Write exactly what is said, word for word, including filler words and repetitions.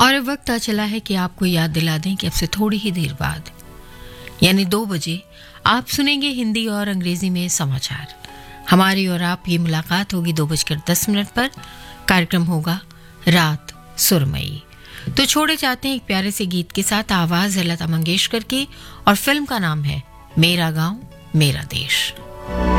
और अब वक्त आ चला है कि आपको याद दिला दें कि अब से थोड़ी ही देर बाद यानी दो बजे आप सुनेंगे हिंदी और अंग्रेजी में समाचार। हमारी और आप ये मुलाकात होगी दो बजकर दस मिनट पर। कार्यक्रम होगा रात सुरमई। तो छोड़े जाते हैं एक प्यारे से गीत के साथ। आवाज है लता मंगेशकर की और फिल्म का नाम है मेरा गांव मेरा देश।